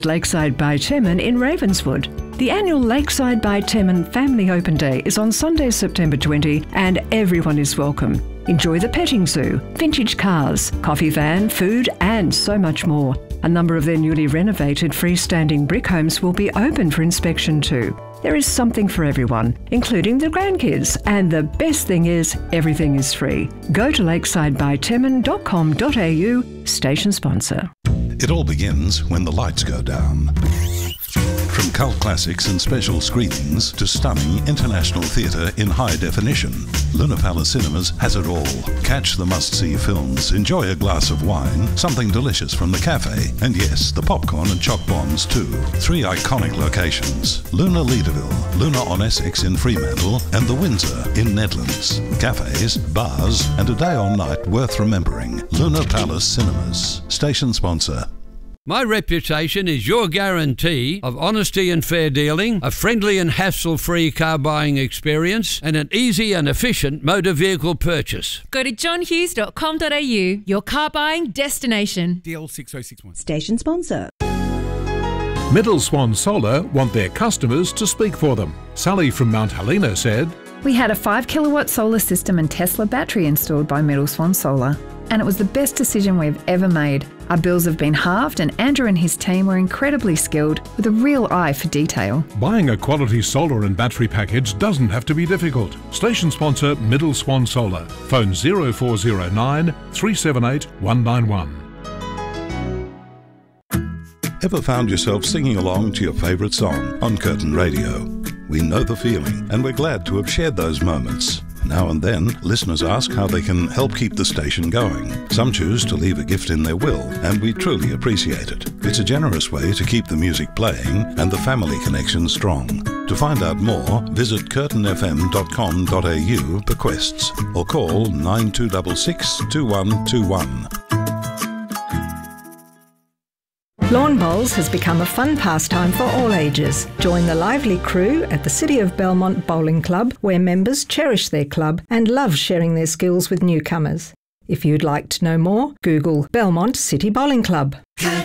Lakeside by Temin in Ravenswood. The annual Lakeside by Temin Family Open Day is on Sunday, September 20, and everyone is welcome. Enjoy the petting zoo, vintage cars, coffee van, food, and so much more. A number of their newly renovated freestanding brick homes will be open for inspection too. There is something for everyone, including the grandkids, and the best thing is, everything is free. Go to lakesidebytemin.com.au, station sponsor. It all begins when the lights go down. From cult classics and special screenings to stunning international theatre in high definition, Luna Palace Cinemas has it all. Catch the must-see films, enjoy a glass of wine, something delicious from the cafe, and yes, the popcorn and choc bombs too. 3 iconic locations: Luna Leederville, Luna on Essex in Fremantle, and the Windsor in Nedlands. Cafes, bars, and a day or night worth remembering. Luna Palace Cinemas. Station sponsor. My reputation is your guarantee of honesty and fair dealing, a friendly and hassle-free car buying experience, and an easy and efficient motor vehicle purchase. Go to johnhughes.com.au, your car buying destination. DL 6061. Station sponsor. Middle Swan Solar want their customers to speak for them. Sally from Mount Helena said, "We had a 5 kilowatt solar system and Tesla battery installed by Middle Swan Solar, and it was the best decision we've ever made. Our bills have been halved, and Andrew and his team were incredibly skilled with a real eye for detail." Buying a quality solar and battery package doesn't have to be difficult. Station sponsor Middle Swan Solar. Phone 0409 378 191. Ever found yourself singing along to your favourite song on Curtin Radio? We know the feeling, and we're glad to have shared those moments. Now and then, listeners ask how they can help keep the station going. Some choose to leave a gift in their will, and we truly appreciate it. It's a generous way to keep the music playing and the family connection strong. To find out more, visit curtinfm.com.au bequests or call 9266 2121. Lawn bowls has become a fun pastime for all ages. Join the lively crew at the City of Belmont Bowling Club, where members cherish their club and love sharing their skills with newcomers. If you'd like to know more, Google Belmont City Bowling Club.